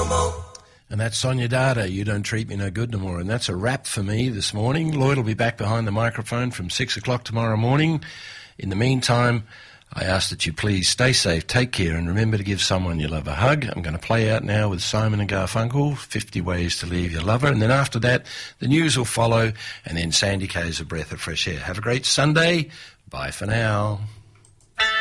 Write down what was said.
And that's Sonia Dada, You Don't Treat Me No Good No More. And that's a wrap for me this morning. Lloyd will be back behind the microphone from 6 o'clock tomorrow morning. In the meantime, I ask that you please stay safe, take care, and remember to give someone you love a hug. I'm going to play out now with Simon and Garfunkel, 50 Ways to Leave Your Lover. And then after that, the news will follow, and then Sandy Kay's A Breath of Fresh Air. Have a great Sunday. Bye for now.